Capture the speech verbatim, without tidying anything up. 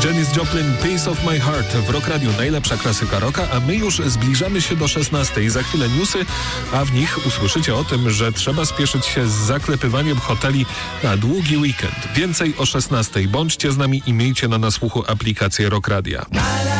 Janis Joplin, Piece of My Heart w Rock Radiu, najlepsza klasyka rocka, a my już zbliżamy się do szesnastej. Za chwilę newsy, a w nich usłyszycie o tym, że trzeba spieszyć się z zaklepywaniem hoteli na długi weekend. Więcej o szesnastej. Bądźcie z nami i miejcie na nasłuchu aplikację Rock Radia.